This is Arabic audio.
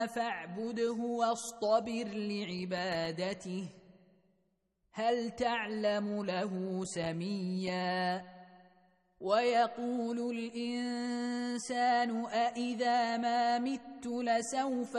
فاعبده واصطبر لعبادته هل تعلم له سميا ويقول الإنسان أإذا ما مت لسوف